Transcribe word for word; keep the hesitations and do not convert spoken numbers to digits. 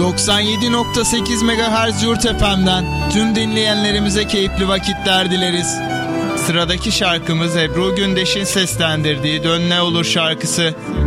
doksan yedi nokta sekiz megahertz Yurt F M'den tüm dinleyenlerimize keyifli vakitler dileriz. Sıradaki şarkımız Ebru Gündeş'in seslendirdiği Dön Ne Olur şarkısı.